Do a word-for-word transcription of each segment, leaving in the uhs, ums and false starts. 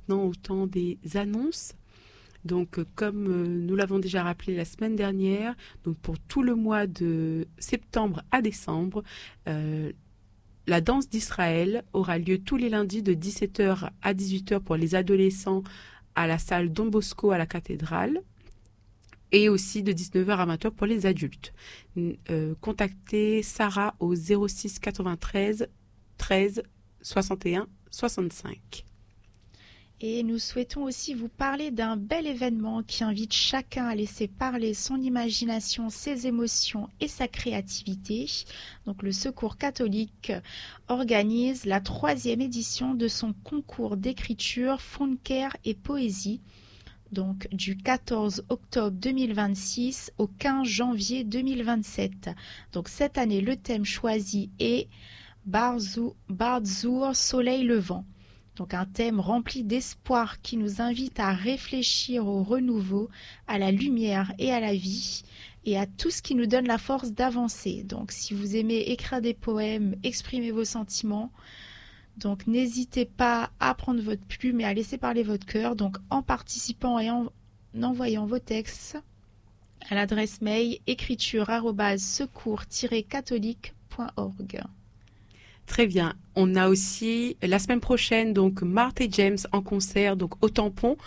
maintenant au temps des annonces. Donc, euh, comme euh, nous l'avons déjà rappelé la semaine dernière, donc pour tout le mois de septembre à décembre, euh, la danse d'Israël aura lieu tous les lundis de dix-sept heures à dix-huit heures pour les adolescents à la salle Don Bosco à la cathédrale et aussi de dix-neuf heures à vingt heures pour les adultes. Euh, contactez Sarah au zéro six quatre-vingt-treize treize soixante et un soixante-cinq. Et nous souhaitons aussi vous parler d'un bel événement qui invite chacun à laisser parler son imagination, ses émotions et sa créativité. Donc le Secours catholique organise la troisième édition de son concours d'écriture Funker et poésie. Donc du quatorze octobre deux mille vingt-six au quinze janvier deux mille vingt-sept. Donc cette année, le thème choisi est Barzour, Barzour, soleil levant. Donc un thème rempli d'espoir qui nous invite à réfléchir au renouveau, à la lumière et à la vie, et à tout ce qui nous donne la force d'avancer. Donc si vous aimez écrire des poèmes, exprimer vos sentiments, donc n'hésitez pas à prendre votre plume et à laisser parler votre cœur, donc en participant et en envoyant vos textes à l'adresse mail écriture arobase secours tiret catholique point org. Très bien. On a aussi la semaine prochaine donc Marthe et James en concert donc au Tampon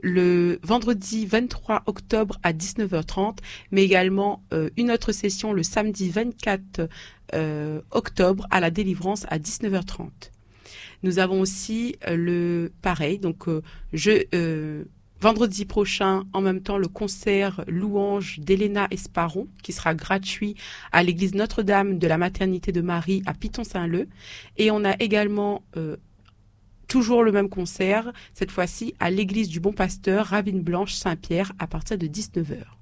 le vendredi vingt-trois octobre à dix-neuf heures trente, mais également euh, une autre session le samedi vingt-quatre euh, octobre à la Délivrance à dix-neuf heures trente. Nous avons aussi euh, le pareil donc euh, je euh, vendredi prochain, en même temps, le concert Louange d'Elena Esparon, qui sera gratuit à l'église Notre-Dame de la Maternité de Marie à Piton-Saint-Leu. Et on a également euh, toujours le même concert, cette fois-ci à l'église du Bon Pasteur, Ravine Blanche Saint-Pierre, à partir de dix-neuf heures.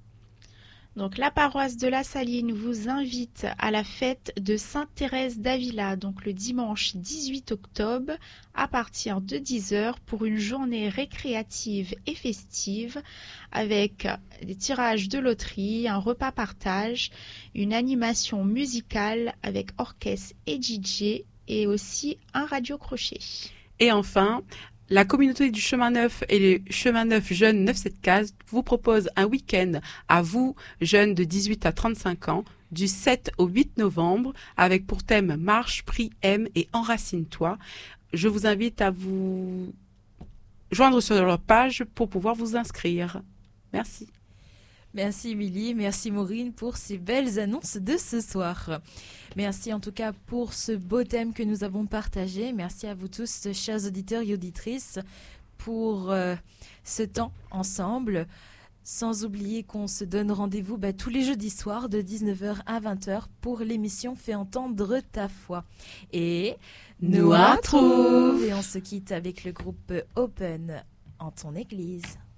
Donc la paroisse de la Saline vous invite à la fête de Sainte-Thérèse d'Avila, donc le dimanche dix-huit octobre à partir de dix heures pour une journée récréative et festive avec des tirages de loterie, un repas partage, une animation musicale avec orchestre et D J et aussi un radio-crochet. Et enfin, la communauté du Chemin Neuf et les Chemin Neuf Jeunes neuf sept Cases vous propose un week-end à vous, jeunes de dix-huit à trente-cinq ans, du sept au huit novembre, avec pour thème Marche, prie, aime et enracine-toi. Je vous invite à vous joindre sur leur page pour pouvoir vous inscrire. Merci. Merci Émilie, merci Maureen pour ces belles annonces de ce soir. Merci en tout cas pour ce beau thème que nous avons partagé. Merci à vous tous, chers auditeurs et auditrices, pour euh, ce temps ensemble. Sans oublier qu'on se donne rendez-vous bah, tous les jeudis soirs de dix-neuf heures à vingt heures pour l'émission Fais entendre ta foi. Et nous retrouve. Et on se quitte avec le groupe Open en ton église.